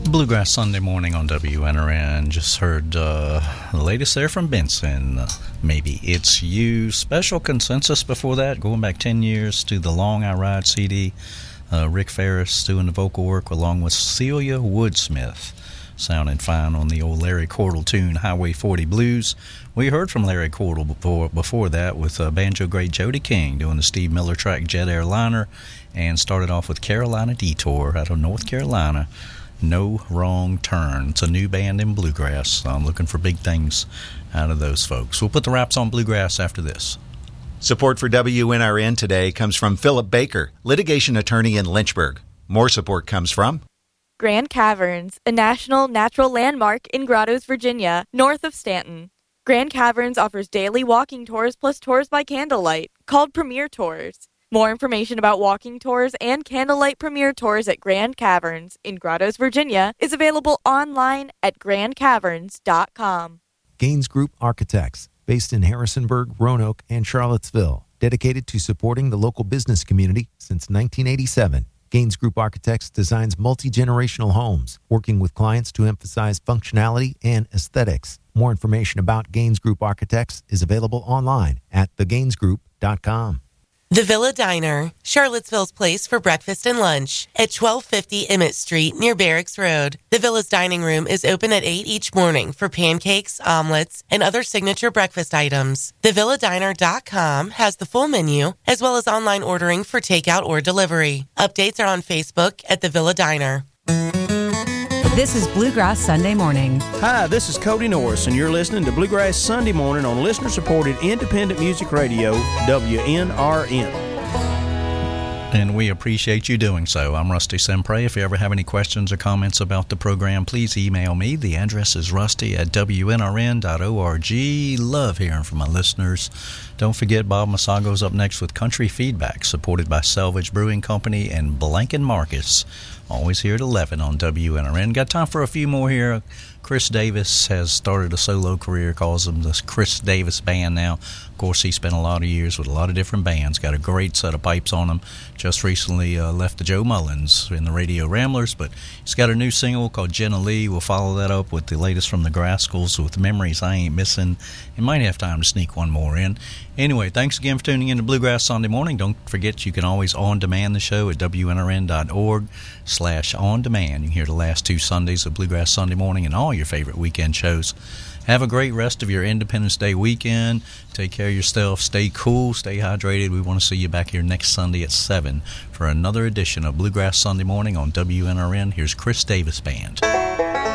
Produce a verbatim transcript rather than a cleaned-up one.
Bluegrass Sunday morning on W N R N. Just heard uh, the latest there from Benson. Uh, Maybe It's You. Special Consensus before that, going back ten years to the Long I Ride C D. Uh, Rick Ferris doing the vocal work along with Celia Woodsmith. Sounding fine on the old Larry Cordell tune, Highway forty Blues. We heard from Larry Cordell before, before that with uh, banjo great Jody King doing the Steve Miller track Jet Airliner, and started off with Carolina Detour out of North Carolina. No Wrong Turn. It's a new band in bluegrass, so I'm looking for big things out of those folks. We'll put the wraps on bluegrass after this. Support for W N R N today comes from Philip Baker, litigation attorney in Lynchburg. More support comes from Grand Caverns, a national natural landmark in Grottoes, Virginia, north of Stanton. Grand Caverns offers daily walking tours plus tours by candlelight, called Premier Tours. More information about walking tours and candlelight premier tours at Grand Caverns in Grottoes, Virginia is available online at grand caverns dot com. Gaines Group Architects, based in Harrisonburg, Roanoke, and Charlottesville, dedicated to supporting the local business community since nineteen eighty-seven. Gaines Group Architects designs multi-generational homes, working with clients to emphasize functionality and aesthetics. More information about Gaines Group Architects is available online at the gaines group dot com. The Villa Diner, Charlottesville's place for breakfast and lunch, at twelve fifty Emmett Street near Barracks Road. The Villa's dining room is open at eight each morning for pancakes, omelets, and other signature breakfast items. the villa diner dot com has the full menu, as well as online ordering for takeout or delivery. Updates are on Facebook at The Villa Diner. This is Bluegrass Sunday Morning. Hi, this is Cody Norris, and you're listening to Bluegrass Sunday Morning on listener-supported independent music radio, W N R N. And we appreciate you doing so. I'm Rusty Sempre. If you ever have any questions or comments about the program, please email me. The address is rusty at w n r n dot org. Love hearing from my listeners. Don't forget, Bob Masago's up next with Country Feedback, supported by Selvage Brewing Company and Blank and Marcus. Always here at eleven on W N R N. Got time for a few more here. Chris Davis has started a solo career, calls him the Chris Davis Band now. Of course, he spent a lot of years with a lot of different bands. Got a great set of pipes on him. Just recently uh, left the Joe Mullins in the Radio Ramblers, but he's got a new single called Jenna Lee. We'll follow that up with the latest from the Grascals with Memories I Ain't Missing. You might have time to sneak one more in. Anyway, thanks again for tuning in to Bluegrass Sunday Morning. Don't forget you can always on-demand the show at w n r n dot org slash on-demand. You can hear the last two Sundays of Bluegrass Sunday Morning and all your favorite weekend shows. Have a great rest of your Independence Day weekend. Take care of yourself. Stay cool. Stay hydrated. We want to see you back here next Sunday at seven for another edition of Bluegrass Sunday Morning on W N R N. Here's Chris Davis Band.